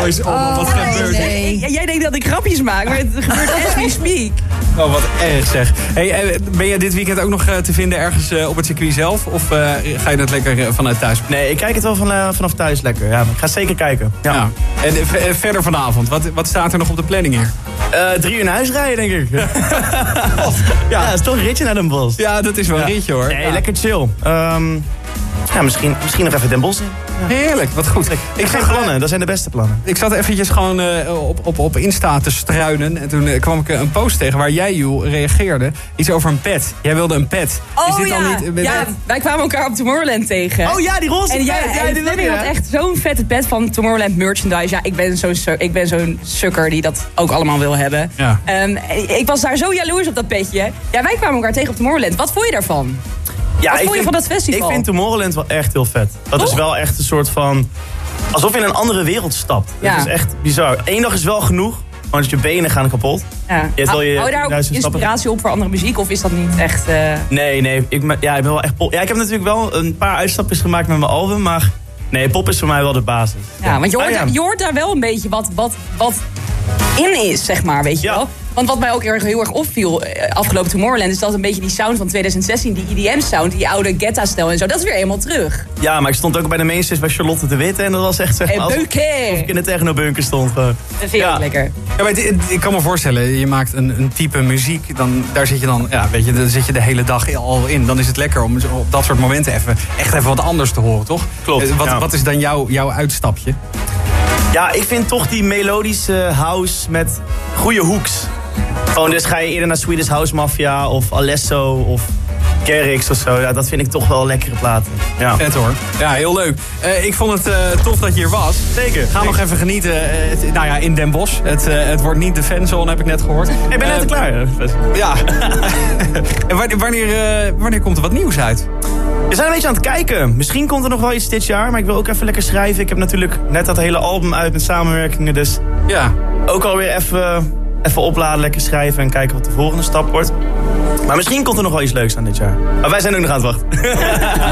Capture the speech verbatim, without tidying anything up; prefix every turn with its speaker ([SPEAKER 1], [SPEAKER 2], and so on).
[SPEAKER 1] is op.
[SPEAKER 2] Oh,
[SPEAKER 1] wat gebeurt er?
[SPEAKER 2] nee.
[SPEAKER 3] Jij denkt dat ik grapjes maak, maar het gebeurt as we speak.
[SPEAKER 1] Oh, wat erg zeg. Hey, ben je dit weekend ook nog te vinden ergens op het circuit zelf? Of uh, ga je dat lekker vanuit thuis?
[SPEAKER 4] Nee, ik kijk het wel van, uh, vanaf thuis lekker. Ja, ik ga zeker kijken. Ja.
[SPEAKER 1] Ja. En v- verder vanavond, wat, wat staat er nog op de planning hier?
[SPEAKER 4] Uh, drie uur naar huis rijden, denk ik. ja, ja, het is toch een ritje naar Den Bosch.
[SPEAKER 1] Ja, dat is wel een
[SPEAKER 4] ja.
[SPEAKER 1] ritje hoor.
[SPEAKER 4] Nee,
[SPEAKER 1] ja.
[SPEAKER 4] lekker chill. Um, ja, misschien, misschien nog even Den Bosch in.
[SPEAKER 1] Ja. Heerlijk, wat goed.
[SPEAKER 4] Ik, ik geen plannen, dat zijn de beste plannen.
[SPEAKER 1] Ik zat eventjes gewoon uh, op, op, op Insta te struinen. En toen uh, kwam ik een post tegen waar jij, Joel, reageerde. Iets over een pet. Jij wilde een pet.
[SPEAKER 3] Oh
[SPEAKER 1] is dit
[SPEAKER 3] ja,
[SPEAKER 1] dan niet, uh,
[SPEAKER 3] ja, wij kwamen elkaar op Tomorrowland tegen.
[SPEAKER 4] Oh ja, die roze
[SPEAKER 3] en jij,
[SPEAKER 4] pet. Ja,
[SPEAKER 3] en
[SPEAKER 4] die
[SPEAKER 3] Fleming had echt zo'n vette pet van Tomorrowland merchandise. Ja, ik ben zo'n ik ben zo'n sukker die dat ook allemaal wil hebben.
[SPEAKER 1] Ja.
[SPEAKER 3] Um, ik was daar zo jaloers op dat petje. Ja, wij kwamen elkaar tegen op Tomorrowland. Wat vond je daarvan?
[SPEAKER 4] Ja,
[SPEAKER 3] Wat vond je
[SPEAKER 4] vind,
[SPEAKER 3] van dat festival?
[SPEAKER 4] Ik vind Tomorrowland wel echt heel vet. Dat
[SPEAKER 3] Toch?
[SPEAKER 4] is wel echt een soort van... alsof je in een andere wereld stapt.
[SPEAKER 3] Ja.
[SPEAKER 4] Dat is echt bizar. Eén dag is wel genoeg, want je benen gaan kapot.
[SPEAKER 3] Ja.
[SPEAKER 4] Je
[SPEAKER 3] Hou
[SPEAKER 4] je
[SPEAKER 3] je daar ook inspiratie op voor andere muziek? Of is dat niet echt... Uh...
[SPEAKER 4] Nee, nee. Ik, ja, ik ben wel echt pop. Ja, ik heb natuurlijk wel een paar uitstapjes gemaakt met mijn album, maar... Nee, pop is voor mij wel de basis.
[SPEAKER 3] Ja, want je hoort,
[SPEAKER 4] ah, ja.
[SPEAKER 3] je hoort daar wel een beetje wat, wat, wat in is, zeg maar, weet je
[SPEAKER 4] ja.
[SPEAKER 3] wel. Want wat mij ook heel erg, heel erg opviel uh, afgelopen Tomorrowland... is dat een beetje die sound van twintig zestien, die E D M-sound... die oude Guetta-stijl en zo, dat is weer helemaal terug.
[SPEAKER 4] Ja, maar ik stond ook bij de mainstage bij Charlotte de Witte... en dat was echt, zeg maar,
[SPEAKER 3] Hey,
[SPEAKER 4] alsof
[SPEAKER 3] bunker.
[SPEAKER 4] ik in de techno-bunker stond.
[SPEAKER 3] Dat vind ik
[SPEAKER 4] ja.
[SPEAKER 3] ook lekker.
[SPEAKER 1] Ja, maar het, het, ik kan me voorstellen, je maakt een, een type muziek... Dan, daar zit je dan, ja, weet je, daar zit je de hele dag al in. Dan is het lekker om op dat soort momenten even, echt even wat anders te horen, toch?
[SPEAKER 4] Klopt,
[SPEAKER 1] Uh, wat,
[SPEAKER 4] ja.
[SPEAKER 1] wat is dan jouw, jouw uitstapje?
[SPEAKER 4] Ja, ik vind toch die melodische house met goede hooks. Gewoon, dus ga je eerder naar Swedish House Mafia of Alesso of Garrix of zo. Ja, dat vind ik toch wel lekkere platen. Ja.
[SPEAKER 1] Vet hoor. Ja, heel leuk. Uh, ik vond het uh, tof dat je hier was.
[SPEAKER 4] Zeker.
[SPEAKER 1] Ga nog even genieten. Uh, het, nou ja, in Den Bosch. Het, uh, het wordt niet de fanzone, heb ik net gehoord.
[SPEAKER 4] Ik ben net
[SPEAKER 1] uh,
[SPEAKER 4] klaar.
[SPEAKER 1] Ja. En wanneer, wanneer, uh, wanneer komt er wat nieuws uit?
[SPEAKER 4] We zijn een beetje aan het kijken. Misschien komt er nog wel iets dit jaar, maar ik wil ook even lekker schrijven. Ik heb natuurlijk net dat hele album uit met samenwerkingen, dus
[SPEAKER 1] Ja.
[SPEAKER 4] ook alweer even, even opladen, lekker schrijven en kijken wat de volgende stap wordt. Maar misschien komt er nog wel iets leuks aan dit jaar. Maar wij zijn ook nog aan het wachten.